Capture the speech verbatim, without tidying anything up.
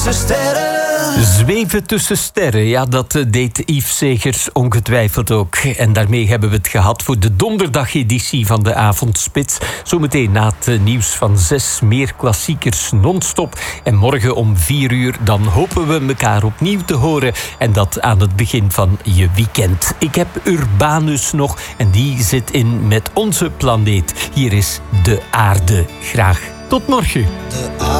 Zweven tussen sterren, ja, dat deed Yves Segers ongetwijfeld ook. En daarmee hebben we het gehad voor de donderdageditie van de Avondspits. Zometeen na het nieuws van zes, meer klassiekers non-stop. En morgen om vier uur, dan hopen we elkaar opnieuw te horen. En dat aan het begin van je weekend. Ik heb Urbanus nog en die zit in met Onze Planeet. Hier is de aarde. Graag tot morgen. De